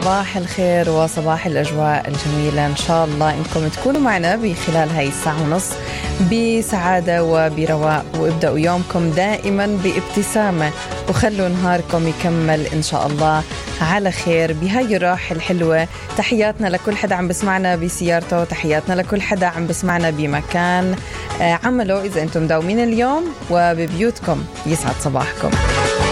صباح الخير وصباح الأجواء الجميلة. إن شاء الله إنكم تكونوا معنا بخلال هاي الساعة ونص بسعادة وبرواء، وابدأوا يومكم دائما بابتسامة، وخلوا نهاركم يكمل إن شاء الله على خير بهاي الروح الحلوة. تحياتنا لكل حدا عم بسمعنا بسيارته، تحياتنا لكل حدا عم بسمعنا بمكان عمله إذا أنتم مداومين اليوم وببيوتكم. يسعد صباحكم.